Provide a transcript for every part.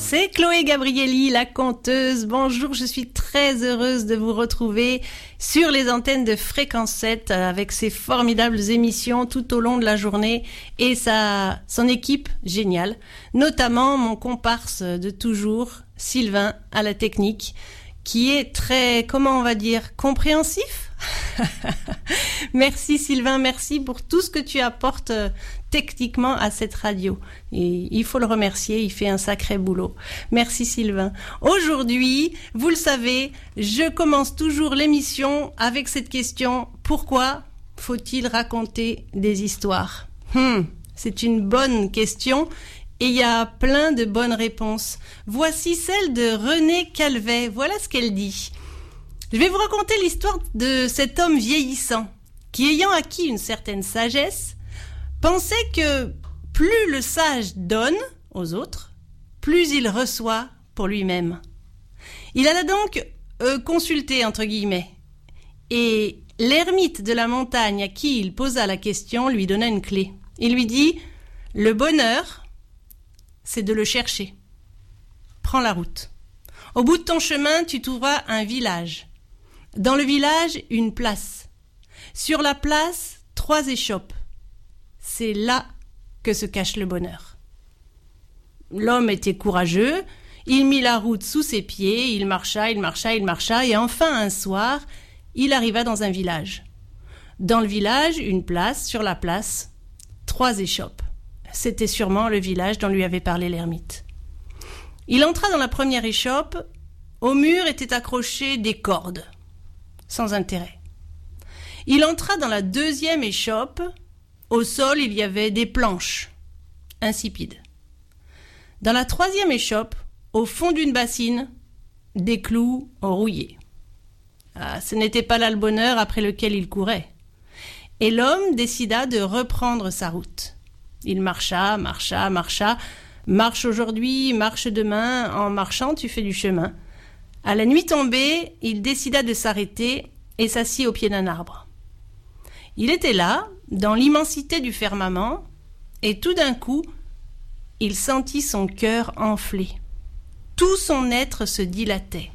C'est Chloé Gabrielli, la conteuse. Bonjour, je suis très heureuse de vous retrouver sur les antennes de Fréquence 7 avec ses formidables émissions tout au long de la journée et son équipe géniale, notamment mon comparse de toujours, Sylvain, à la technique, qui est très, comment on va dire, compréhensif. Merci Sylvain, merci pour tout ce que tu apportes techniquement à cette radio. Et il faut le remercier, il fait un sacré boulot. Merci Sylvain. Aujourd'hui, vous le savez, je commence toujours l'émission avec cette question: pourquoi faut-il raconter des histoires ? C'est une bonne question. Et il y a plein de bonnes réponses. Voici celle de Renée Calvet. Voilà ce qu'elle dit. Je vais vous raconter l'histoire de cet homme vieillissant qui, ayant acquis une certaine sagesse, pensait que plus le sage donne aux autres, plus il reçoit pour lui-même. Il alla donc consulter, entre guillemets, et l'ermite de la montagne à qui il posa la question lui donna une clé. Il lui dit: « Le bonheur, c'est de le chercher. Prends la route. Au bout de ton chemin, tu trouveras un village. Dans le village, une place. Sur la place, 3 échoppes. C'est là que se cache le bonheur. » L'homme était courageux, il mit la route sous ses pieds, il marcha, et enfin un soir, il arriva dans un village. Dans le village, une place, sur la place, 3 échoppes. C'était sûrement le village dont lui avait parlé l'ermite. Il entra dans la première échoppe. Au mur étaient accrochées des cordes, sans intérêt. Il entra dans la deuxième échoppe. Au sol, il y avait des planches, insipides. Dans la troisième échoppe, au fond d'une bassine, des clous rouillés. Ce n'était pas là le bonheur après lequel il courait. Et l'homme décida de reprendre sa route. Il marcha. Marche aujourd'hui, marche demain. En marchant, tu fais du chemin. À la nuit tombée, il décida de s'arrêter et s'assit au pied d'un arbre. Il était là, dans l'immensité du firmament, et tout d'un coup, il sentit son cœur enfler. Tout son être se dilatait.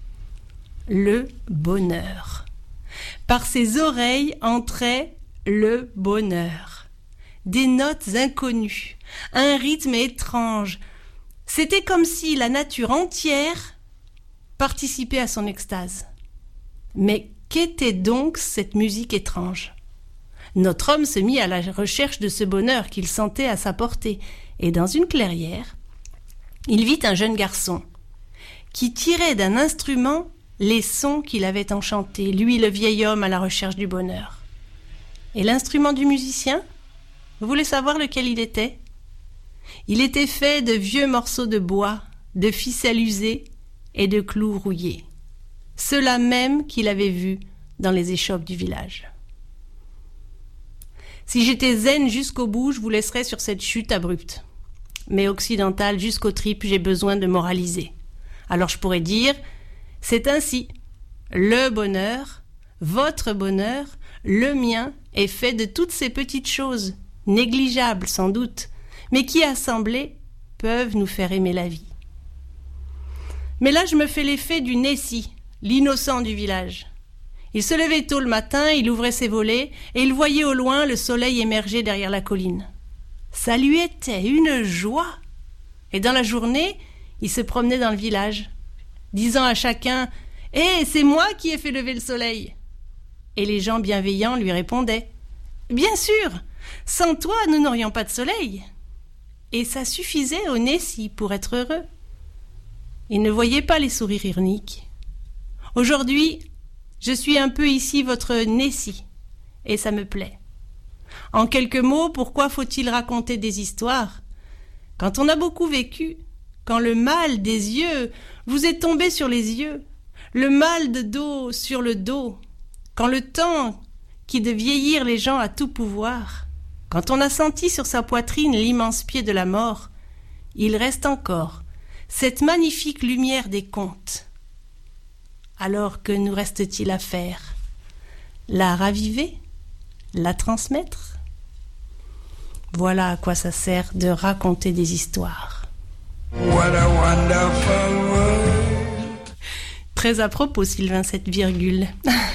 Le bonheur. Par ses oreilles entrait le bonheur. Des notes inconnues, un rythme étrange. C'était comme si la nature entière participait à son extase. Mais qu'était donc cette musique étrange ? Notre homme se mit à la recherche de ce bonheur qu'il sentait à sa portée, et dans une clairière, il vit un jeune garçon qui tirait d'un instrument les sons qu'il avait enchantés, lui le vieil homme à la recherche du bonheur. Et l'instrument du musicien ? Vous voulez savoir lequel il était ? Il était fait de vieux morceaux de bois, de ficelles usées et de clous rouillés. Ceux-là même qu'il avait vus dans les échoppes du village. Si j'étais zen jusqu'au bout, je vous laisserais sur cette chute abrupte. Mais occidentale jusqu'aux tripes, j'ai besoin de moraliser. Alors je pourrais dire, c'est ainsi. Le bonheur, votre bonheur, le mien, est fait de toutes ces petites choses, négligeables sans doute, mais qui, assemblées, peuvent nous faire aimer la vie. Mais là, je me fais l'effet du Nessie, l'innocent du village. Il se levait tôt le matin, il ouvrait ses volets, et il voyait au loin le soleil émerger derrière la colline. Ça lui était une joie. Et dans la journée, il se promenait dans le village, disant à chacun « Hé, c'est moi qui ai fait lever le soleil !» Et les gens bienveillants lui répondaient « Bien sûr, sans toi, nous n'aurions pas de soleil !» Et ça suffisait au Nessie pour être heureux. Il ne voyait pas les sourires ironiques. Aujourd'hui, je suis un peu ici votre Nessie, et ça me plaît. En quelques mots, pourquoi faut-il raconter des histoires ? Quand on a beaucoup vécu, quand le mal des yeux vous est tombé sur les yeux, le mal de dos sur le dos, quand le temps qui de vieillir les gens a tout pouvoir, quand on a senti sur sa poitrine l'immense pied de la mort, il reste encore cette magnifique lumière des contes. Alors que nous reste-t-il à faire ? La raviver ? La transmettre ? Voilà à quoi ça sert de raconter des histoires. What a wonderful world. Très à propos, Sylvain, cette virgule.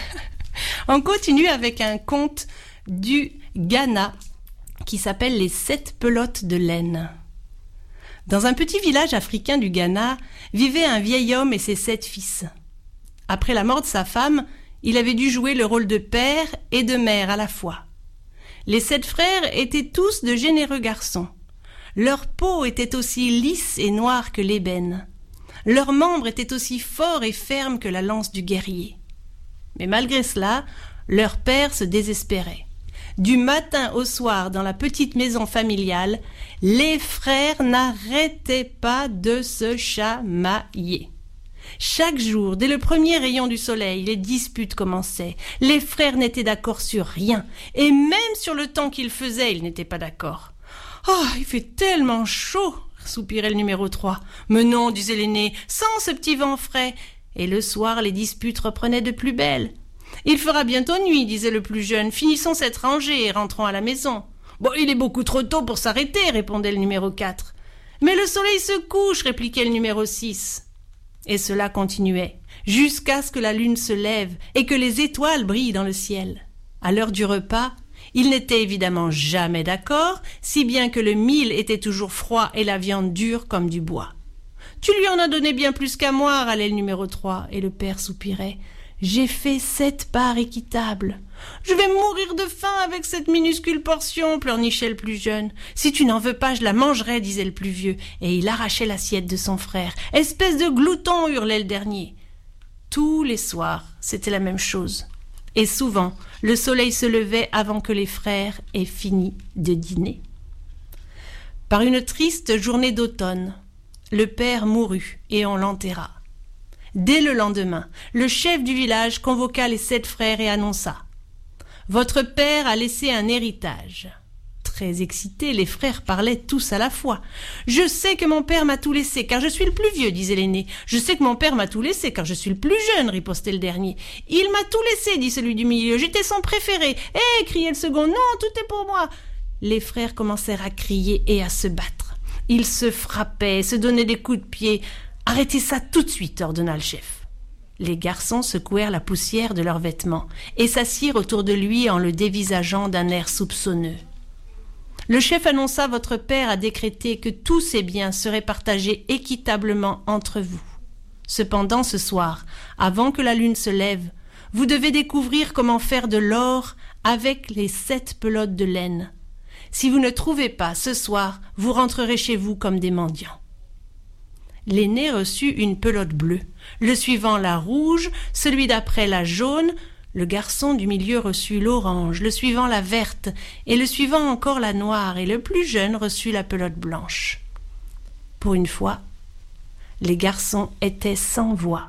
On continue avec un conte du Ghana qui s'appelle Les 7 pelotes de laine. Dans un petit village africain du Ghana vivait un vieil homme et ses 7 fils. Après la mort de sa femme, il avait dû jouer le rôle de père et de mère à la fois. Les 7 frères étaient tous de généreux garçons. Leur peau était aussi lisse et noire que l'ébène. Leurs membres étaient aussi forts et fermes que la lance du guerrier. Mais malgré cela, leur père se désespérait. Du matin au soir, dans la petite maison familiale, les frères n'arrêtaient pas de se chamailler. Chaque jour, dès le premier rayon du soleil, les disputes commençaient. Les frères n'étaient d'accord sur rien, et même sur le temps qu'il faisait, ils n'étaient pas d'accord. « Oh, il fait tellement chaud !» soupirait le numéro 3. « Mais non, disait l'aîné, sans ce petit vent frais !» Et le soir, les disputes reprenaient de plus belle. « Il fera bientôt nuit, disait le plus jeune. Finissons cette rangée et rentrons à la maison. »« Bon, il est beaucoup trop tôt pour s'arrêter, répondait le numéro 4. »« Mais le soleil se couche, répliquait le numéro 6. » Et cela continuait, jusqu'à ce que la lune se lève et que les étoiles brillent dans le ciel. À l'heure du repas, ils n'étaient évidemment jamais d'accord, si bien que le mil était toujours froid et la viande dure comme du bois. « Tu lui en as donné bien plus qu'à moi, râlait le numéro 3, et le père soupirait. « J'ai fait 7 parts équitables. »« Je vais mourir de faim avec cette minuscule portion, pleurnichait le plus jeune. »« Si tu n'en veux pas, je la mangerai, disait le plus vieux, et il arrachait l'assiette de son frère. »« Espèce de glouton, hurlait le dernier. » Tous les soirs, c'était la même chose. Et souvent, le soleil se levait avant que les frères aient fini de dîner. Par une triste journée d'automne, le père mourut et on l'enterra. Dès le lendemain, le chef du village convoqua les 7 frères et annonça « Votre père a laissé un héritage. » Très excités, les frères parlaient tous à la fois. « Je sais que mon père m'a tout laissé, car je suis le plus vieux, disait l'aîné. Je sais que mon père m'a tout laissé, car je suis le plus jeune, ripostait le dernier. Il m'a tout laissé, dit celui du milieu. J'étais son préféré. Eh, criait le second. Non, tout est pour moi. Les frères commencèrent à crier et à se battre. Ils se frappaient, se donnaient des coups de pied. Arrêtez ça tout de suite, ordonna le chef. Les garçons secouèrent la poussière de leurs vêtements et s'assirent autour de lui en le dévisageant d'un air soupçonneux. Le chef annonça « Votre père a décrété que tous ses biens seraient partagés équitablement entre vous. Cependant, ce soir, avant que la lune se lève, vous devez découvrir comment faire de l'or avec les 7 pelotes de laine. Si vous ne trouvez pas ce soir, vous rentrerez chez vous comme des mendiants. » L'aîné reçut une pelote bleue, le suivant la rouge, celui d'après la jaune, le garçon du milieu reçut l'orange, le suivant la verte, et le suivant encore la noire, et le plus jeune reçut la pelote blanche. Pour une fois, les garçons étaient sans voix.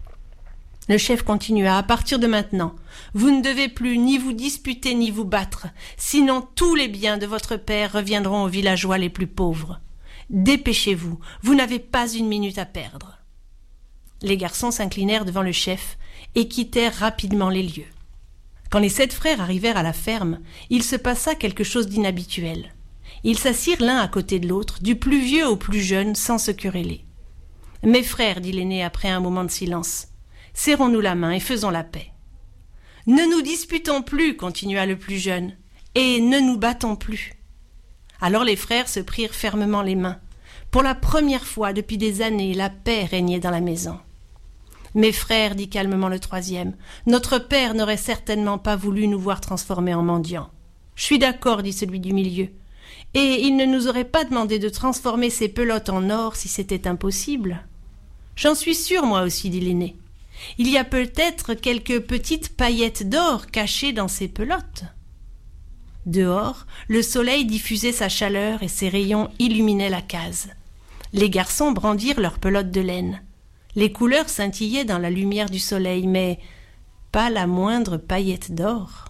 Le chef continua, « À partir de maintenant, vous ne devez plus ni vous disputer ni vous battre, sinon tous les biens de votre père reviendront aux villageois les plus pauvres. Dépêchez-vous, vous n'avez pas une minute à perdre. » Les garçons s'inclinèrent devant le chef et quittèrent rapidement les lieux. Quand les 7 frères arrivèrent à la ferme, il se passa quelque chose d'inhabituel. Ils s'assirent l'un à côté de l'autre, du plus vieux au plus jeune, sans se quereller. « Mes frères, dit l'aîné après un moment de silence, serrons-nous la main et faisons la paix. »« Ne nous disputons plus, continua le plus jeune, et ne nous battons plus. » Alors les frères se prirent fermement les mains. Pour la première fois depuis des années, la paix régnait dans la maison. « Mes frères, dit calmement le troisième, notre père n'aurait certainement pas voulu nous voir transformés en mendiants. »« Je suis d'accord, dit celui du milieu. Et il ne nous aurait pas demandé de transformer ces pelotes en or si c'était impossible. »« J'en suis sûr, moi aussi, dit l'aîné. Il y a peut-être quelques petites paillettes d'or cachées dans ces pelotes. » Dehors, le soleil diffusait sa chaleur et ses rayons illuminaient la case. Les garçons brandirent leurs pelotes de laine. Les couleurs scintillaient dans la lumière du soleil, mais pas la moindre paillette d'or.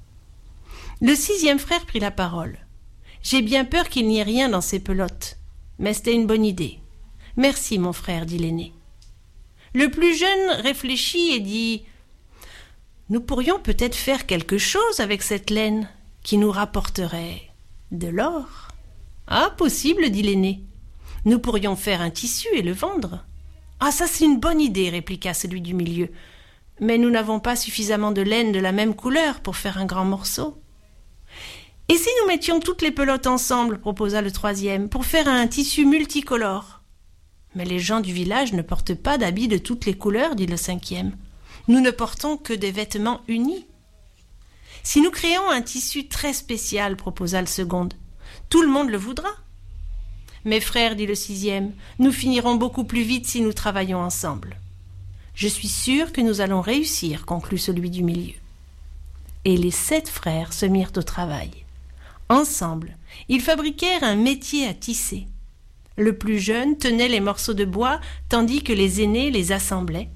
Le 6e frère prit la parole. « J'ai bien peur qu'il n'y ait rien dans ces pelotes, mais c'était une bonne idée. »« Merci, mon frère, dit l'aîné. » Le plus jeune réfléchit et dit « Nous pourrions peut-être faire quelque chose avec cette laine qui nous rapporterait de l'or. »« Ah, possible, dit l'aîné. Nous pourrions faire un tissu et le vendre. »« Ah, ça c'est une bonne idée, répliqua celui du milieu. Mais nous n'avons pas suffisamment de laine de la même couleur pour faire un grand morceau. »« Et si nous mettions toutes les pelotes ensemble, proposa le troisième, pour faire un tissu multicolore. »« Mais les gens du village ne portent pas d'habits de toutes les couleurs, dit le cinquième. Nous ne portons que des vêtements unis. »« Si nous créons un tissu très spécial, proposa le second, tout le monde le voudra. »« Mes frères, dit le sixième, nous finirons beaucoup plus vite si nous travaillons ensemble. »« Je suis sûr que nous allons réussir, conclut celui du milieu. » Et les 7 frères se mirent au travail. Ensemble, ils fabriquèrent un métier à tisser. Le plus jeune tenait les morceaux de bois, tandis que les aînés les assemblaient.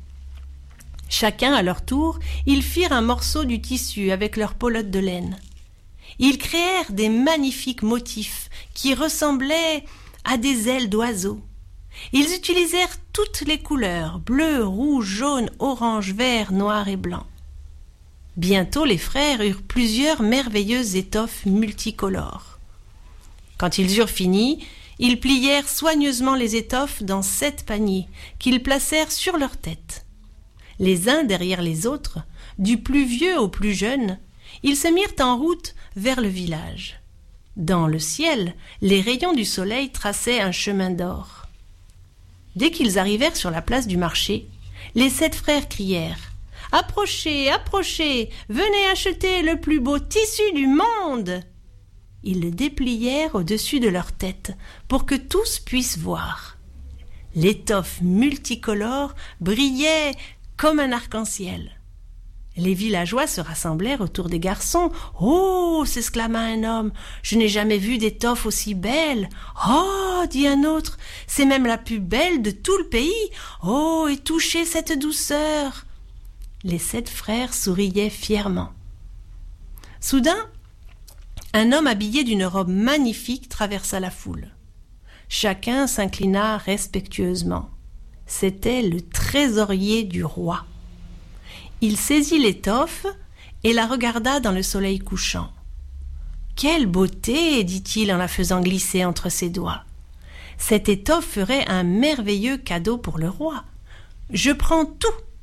Chacun, à leur tour, ils firent un morceau du tissu avec leurs pelotes de laine. Ils créèrent des magnifiques motifs qui ressemblaient à des ailes d'oiseaux. Ils utilisèrent toutes les couleurs, bleu, rouge, jaune, orange, vert, noir et blanc. Bientôt, les frères eurent plusieurs merveilleuses étoffes multicolores. Quand ils eurent fini, ils plièrent soigneusement les étoffes dans 7 paniers qu'ils placèrent sur leur tête. Les uns derrière les autres, du plus vieux au plus jeune, ils se mirent en route vers le village. Dans le ciel, les rayons du soleil traçaient un chemin d'or. Dès qu'ils arrivèrent sur la place du marché, les 7 frères crièrent « Approchez, approchez, venez acheter le plus beau tissu du monde !» Ils le déplièrent au-dessus de leur tête pour que tous puissent voir. L'étoffe multicolore brillait comme un arc-en-ciel. Les villageois se rassemblèrent autour des garçons. « Oh !» s'exclama un homme, « je n'ai jamais vu d'étoffe aussi belle. »« Oh !» dit un autre, « c'est même la plus belle de tout le pays. Oh ! Et touchez cette douceur !» Les 7 frères souriaient fièrement. Soudain, un homme habillé d'une robe magnifique traversa la foule. Chacun s'inclina respectueusement. C'était le trésorier du roi. Il saisit l'étoffe et la regarda dans le soleil couchant. « Quelle beauté !» dit-il en la faisant glisser entre ses doigts. « Cette étoffe ferait un merveilleux cadeau pour le roi. Je prends tout !»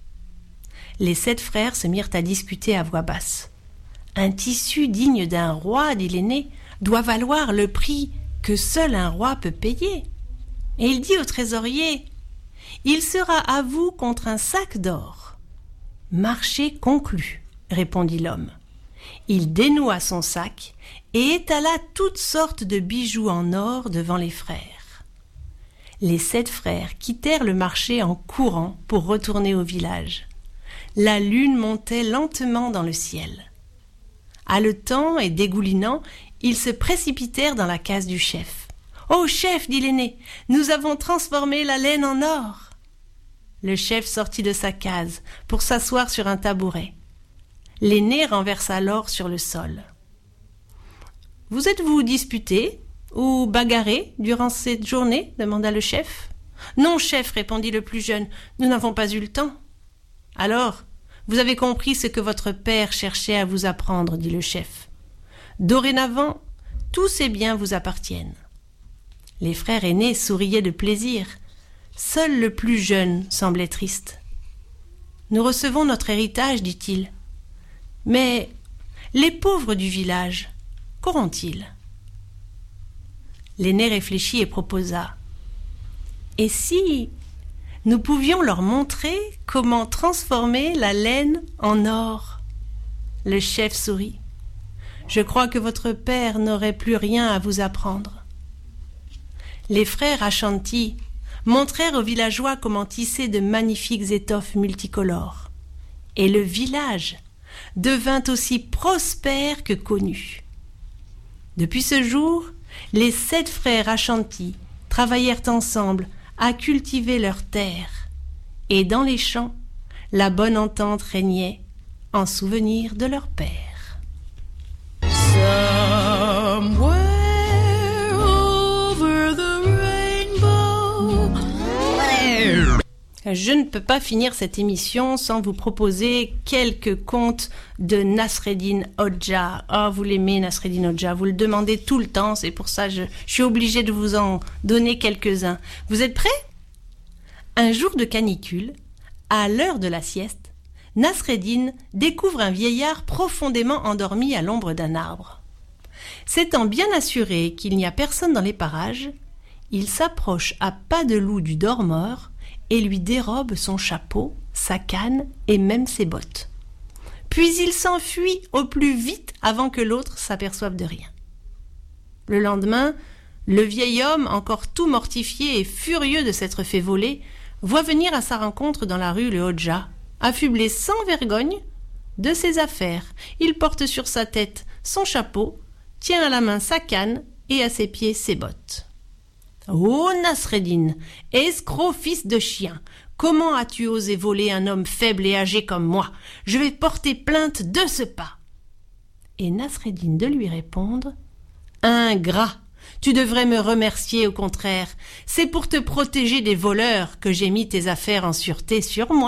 Les 7 frères se mirent à discuter à voix basse. « Un tissu digne d'un roi, dit l'aîné, doit valoir le prix que seul un roi peut payer. » Et il dit au trésorier « Il sera à vous contre un sac d'or. » « Marché conclu, » répondit l'homme. Il dénoua son sac et étala toutes sortes de bijoux en or devant les frères. Les 7 frères quittèrent le marché en courant pour retourner au village. La lune montait lentement dans le ciel. Haletant et dégoulinant, ils se précipitèrent dans la case du chef. « Oh, chef !» dit l'aîné, « nous avons transformé la laine en or. » Le chef sortit de sa case pour s'asseoir sur un tabouret. L'aîné renversa l'or sur le sol. « Vous êtes-vous disputé ou bagarré durant cette journée ?» demanda le chef. « Non, chef, répondit le plus jeune, nous n'avons pas eu le temps. »« Alors, vous avez compris ce que votre père cherchait à vous apprendre, dit le chef. Dorénavant, tous ces biens vous appartiennent. » Les frères aînés souriaient de plaisir. Seul le plus jeune semblait triste. « Nous recevons notre héritage, dit-il. Mais les pauvres du village, qu'auront-ils » L'aîné réfléchit et proposa. « Et si nous pouvions leur montrer comment transformer la laine en or ?» Le chef sourit. « Je crois que votre père n'aurait plus rien à vous apprendre. » Les frères Ashanti montrèrent aux villageois comment tisser de magnifiques étoffes multicolores. Et le village devint aussi prospère que connu. Depuis ce jour, les 7 frères Ashanti travaillèrent ensemble à cultiver leurs terres, et dans les champs, la bonne entente régnait en souvenir de leur père. Somewhere over the rainbow. Je ne peux pas finir cette émission sans vous proposer quelques contes de Nasreddin Hoxha. Oh, vous l'aimez, Nasreddin Hoxha, vous le demandez tout le temps, c'est pour ça que je suis obligée de vous en donner quelques-uns. Vous êtes prêts ? Un jour de canicule, à l'heure de la sieste, Nasreddin découvre un vieillard profondément endormi à l'ombre d'un arbre. S'étant bien assuré qu'il n'y a personne dans les parages, il s'approche à pas de loup du dormeur et lui dérobe son chapeau, sa canne et même ses bottes. Puis il s'enfuit au plus vite avant que l'autre s'aperçoive de rien. Le lendemain, le vieil homme, encore tout mortifié et furieux de s'être fait voler, voit venir à sa rencontre dans la rue le Hoxha, affublé sans vergogne de ses affaires. Il porte sur sa tête son chapeau, tient à la main sa canne et à ses pieds ses bottes. « Oh, Nasreddin, escroc fils de chien, comment as-tu osé voler un homme faible et âgé comme moi ? Je vais porter plainte de ce pas. » Et Nasreddin de lui répondre « Ingrat, tu devrais me remercier au contraire, c'est pour te protéger des voleurs que j'ai mis tes affaires en sûreté sur moi. »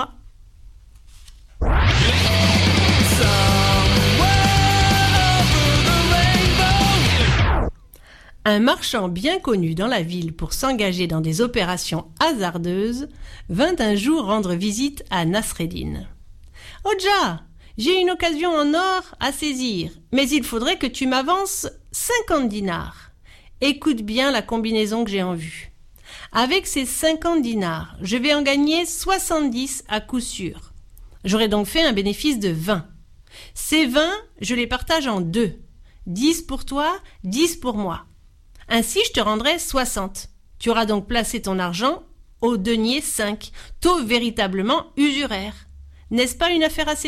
Un marchand bien connu dans la ville pour s'engager dans des opérations hasardeuses vint un jour rendre visite à Nasreddin. « Hoxha, j'ai une occasion en or à saisir, mais il faudrait que tu m'avances 50 dinars. Écoute bien la combinaison que j'ai en vue. Avec ces 50 dinars, je vais en gagner 70 à coup sûr. J'aurai donc fait un bénéfice de 20. Ces 20, je les partage en deux. 10 pour toi, 10 pour moi. Ainsi, je te rendrai 60. Tu auras donc placé ton argent au denier 5, taux véritablement usuraire. N'est-ce pas une affaire à saisir ? » ?»«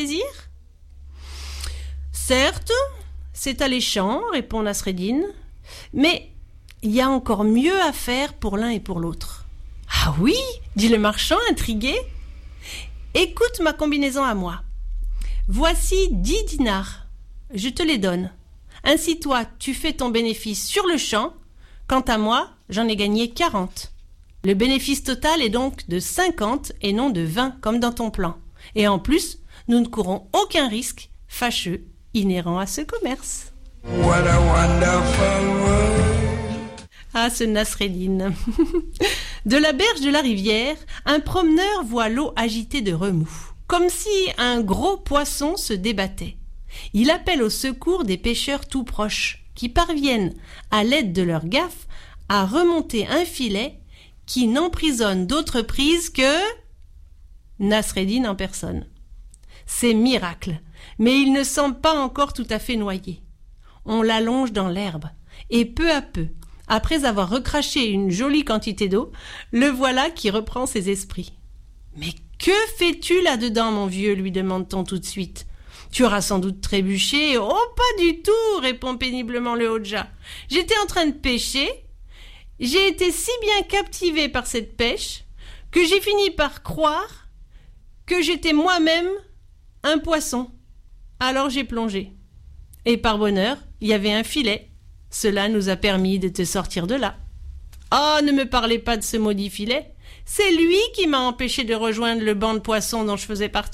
Certes, c'est alléchant, répond Nasreddin, mais il y a encore mieux à faire pour l'un et pour l'autre. »« Ah oui ?» dit le marchand, intrigué. « Écoute ma combinaison à moi. Voici 10 dinars. Je te les donne. Ainsi, toi, tu fais ton bénéfice sur le champ. Quant à moi, j'en ai gagné 40. Le bénéfice total est donc de 50 et non de 20, comme dans ton plan. Et en plus, nous ne courons aucun risque fâcheux inhérent à ce commerce. » What a wonderful world. Ah, ce Nasreddin. De la berge de la rivière, un promeneur voit l'eau agitée de remous, comme si un gros poisson se débattait. Il appelle au secours des pêcheurs tout proches, qui parviennent, à l'aide de leur gaffe, à remonter un filet qui n'emprisonne d'autre prise que Nasreddin en personne. C'est miracle, mais il ne semble pas encore tout à fait noyé. On l'allonge dans l'herbe, et peu à peu, après avoir recraché une jolie quantité d'eau, le voilà qui reprend ses esprits. « Mais que fais-tu là-dedans, mon vieux ?» lui demande-t-on tout de suite. « Tu auras sans doute trébuché. »« Oh, pas du tout, répond péniblement le Hoxha. J'étais en train de pêcher. J'ai été si bien captivé par cette pêche que j'ai fini par croire que j'étais moi-même un poisson. Alors j'ai plongé. Et par bonheur, il y avait un filet. Cela nous a permis de te sortir de là. »« Oh, ne me parlez pas de ce maudit filet. C'est lui qui m'a empêché de rejoindre le banc de poissons dont je faisais partie. »